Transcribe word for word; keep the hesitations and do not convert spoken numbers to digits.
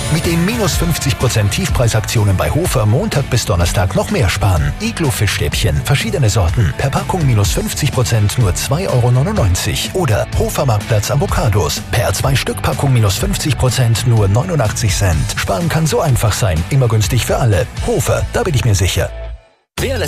Mit den minus fünfzig Prozent Tiefpreisaktionen bei Hofer Montag bis Donnerstag noch mehr sparen. Iglo-Fischstäbchen, verschiedene Sorten, per Packung minus fünfzig Prozent nur zwei Euro neunundneunzig. Oder Hofer Marktplatz Avocados, per zwei Stück Packung minus fünfzig Prozent nur neunundachtzig Cent. Sparen kann so einfach sein, immer günstig für alle. Hofer, da bin ich mir sicher. Wer lässt